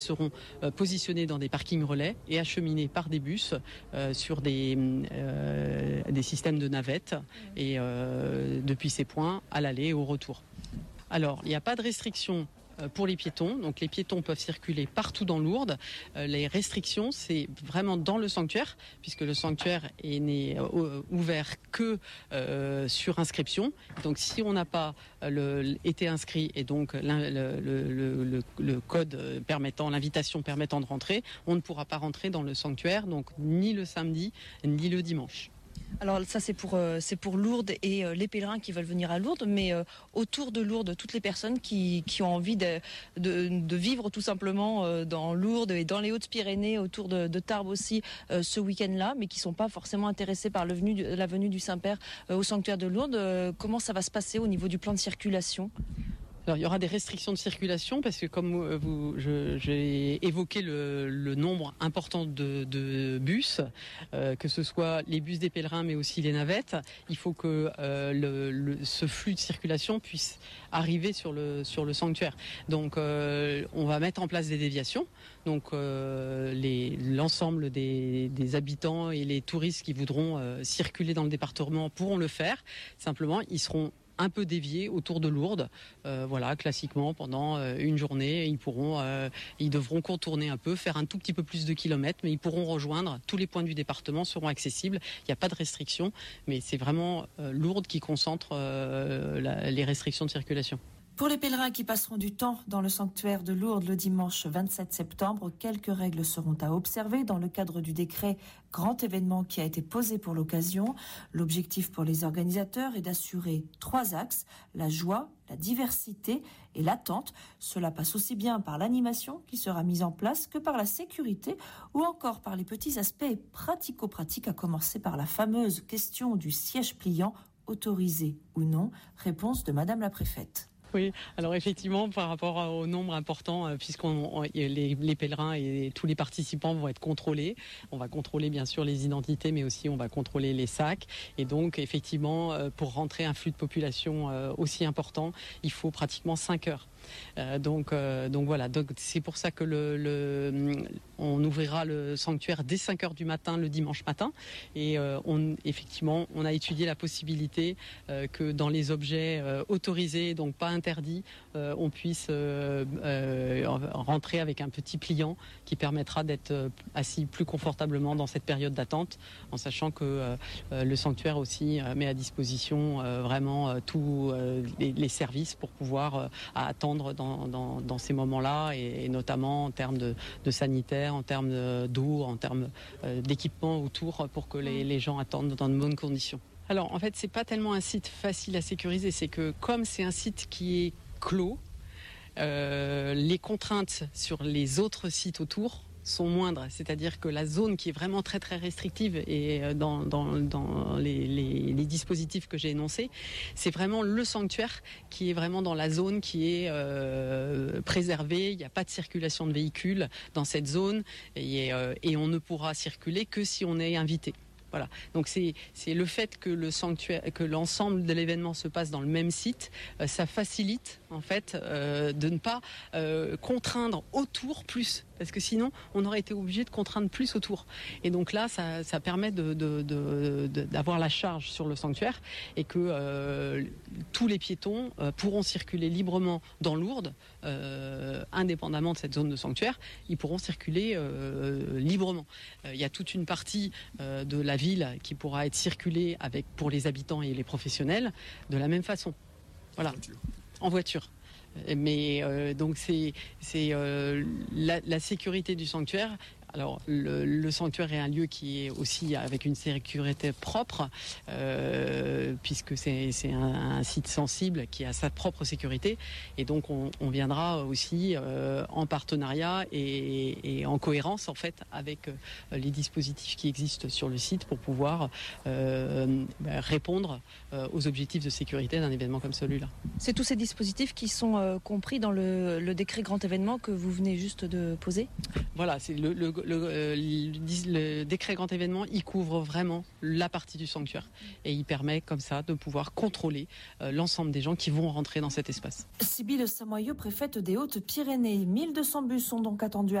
seront positionnés dans des parkings relais et acheminés par des bus sur des systèmes de navettes et depuis ces points à l'aller et au retour. Alors, il n'y a pas de restriction pour les piétons, donc les piétons peuvent circuler partout dans Lourdes. Les restrictions, c'est vraiment dans le sanctuaire, puisque le sanctuaire n'est ouvert que sur inscription. Donc si on n'a pas été inscrit et donc le code permettant, l'invitation permettant de rentrer, on ne pourra pas rentrer dans le sanctuaire, donc ni le samedi ni le dimanche. Alors ça c'est pour Lourdes et les pèlerins qui veulent venir à Lourdes, mais autour de Lourdes, toutes les personnes qui ont envie de vivre tout simplement dans Lourdes et dans les Hautes-Pyrénées, autour de Tarbes aussi ce week-end-là, mais qui ne sont pas forcément intéressés par la venue du Saint-Père au sanctuaire de Lourdes. Comment ça va se passer au niveau du plan de circulation ? Alors, il y aura des restrictions de circulation parce que comme j'ai évoqué le nombre important de bus, que ce soit les bus des pèlerins mais aussi les navettes, il faut que ce flux de circulation puisse arriver sur le sanctuaire. Donc on va mettre en place des déviations. Donc l'ensemble des habitants et les touristes qui voudront circuler dans le département pourront le faire. Simplement, ils seront un peu déviés autour de Lourdes, classiquement pendant une journée. Ils devront contourner un peu, faire un tout petit peu plus de kilomètres, mais ils pourront rejoindre. Tous les points du département seront accessibles. Il n'y a pas de restrictions, mais c'est vraiment Lourdes qui concentre les restrictions de circulation. Pour les pèlerins qui passeront du temps dans le sanctuaire de Lourdes le dimanche 27 septembre, quelques règles seront à observer dans le cadre du décret grand événement qui a été posé pour l'occasion. L'objectif pour les organisateurs est d'assurer 3 axes, la joie, la diversité et l'attente. Cela passe aussi bien par l'animation qui sera mise en place que par la sécurité ou encore par les petits aspects pratico-pratiques, à commencer par la fameuse question du siège pliant, autorisé ou non. Réponse de Madame la Préfète. Oui, alors effectivement, par rapport au nombre important, les pèlerins et tous les participants vont être contrôlés. On va contrôler bien sûr les identités, mais aussi on va contrôler les sacs. Et donc effectivement, pour rentrer un flux de population aussi important, il faut pratiquement 5 heures. Donc voilà, donc c'est pour ça que on ouvrira le sanctuaire dès 5h du matin le dimanche matin et on a étudié la possibilité que dans les objets autorisés, donc pas interdits, on puisse rentrer avec un petit pliant qui permettra d'être assis plus confortablement dans cette période d'attente, en sachant que le sanctuaire aussi met à disposition vraiment tous les services pour pouvoir attendre dans ces moments-là, et notamment en termes de sanitaire, en termes d'eau, en termes d'équipement autour, pour que les gens attendent dans de bonnes conditions. Alors en fait, c'est pas tellement un site facile à sécuriser, c'est que comme c'est un site qui est clos, les contraintes sur les autres sites autour sont moindres, c'est-à-dire que la zone qui est vraiment très très restrictive et dans les dispositifs que j'ai énoncés, c'est vraiment le sanctuaire qui est vraiment dans la zone qui est préservée. Il n'y a pas de circulation de véhicules dans cette zone et on ne pourra circuler que si on est invité. Voilà. Donc c'est le fait que le sanctuaire, que l'ensemble de l'événement se passe dans le même site, ça facilite en fait de ne pas contraindre autour plus, parce que sinon on aurait été obligé de contraindre plus autour. Et donc là, ça permet d'avoir la charge sur le sanctuaire et que tous les piétons pourront circuler librement dans Lourdes, indépendamment de cette zone de sanctuaire, ils pourront circuler librement. Il y a toute une partie de la ville qui pourra être circulée pour les habitants et les professionnels de la même façon. Voilà. En voiture. Mais donc c'est la sécurité du sanctuaire. Alors le sanctuaire est un lieu qui est aussi avec une sécurité propre, puisque c'est un site sensible qui a sa propre sécurité, et donc on viendra aussi en partenariat et en cohérence en fait avec les dispositifs qui existent sur le site pour pouvoir répondre aux objectifs de sécurité d'un événement comme celui-là. C'est tous ces dispositifs qui sont compris dans le décret grand événement que vous venez juste de poser ? Voilà, c'est le le décret grand événement, il couvre vraiment la partie du sanctuaire et il permet comme ça de pouvoir contrôler l'ensemble des gens qui vont rentrer dans cet espace. Sybille Samoyau, préfète des Hautes-Pyrénées. 1200 bus sont donc attendus